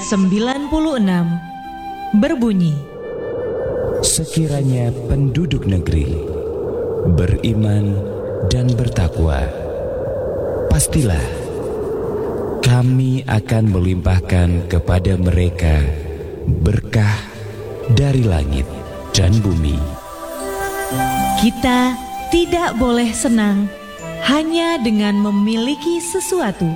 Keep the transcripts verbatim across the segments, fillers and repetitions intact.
sembilan puluh enam berbunyi, sekiranya penduduk negeri beriman dan bertakwa, pastilah kami akan melimpahkan kepada mereka berkah dari langit dan bumi. Kita tidak boleh senang hanya dengan memiliki sesuatu,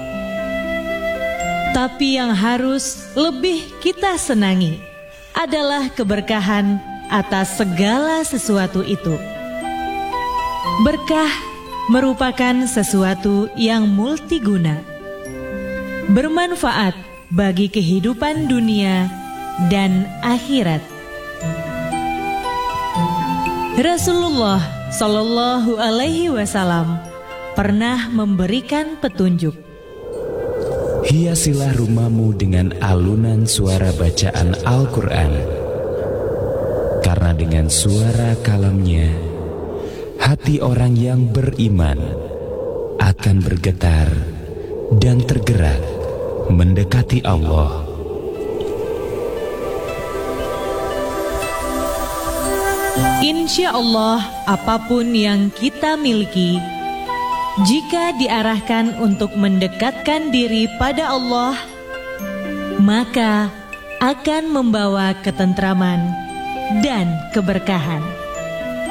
tapi yang harus lebih kita senangi adalah keberkahan atas segala sesuatu itu. Berkah merupakan sesuatu yang multiguna, bermanfaat bagi kehidupan dunia dan akhirat. Rasulullah Shallallahu Alaihi Wasallam pernah memberikan petunjuk. Hiasilah rumahmu dengan alunan suara bacaan Al-Quran, karena dengan suara kalamnya hati orang yang beriman akan bergetar dan tergerak mendekati Allah. Insya Allah, apapun yang kita miliki, jika diarahkan untuk mendekatkan diri pada Allah, maka akan membawa ketentraman dan keberkahan.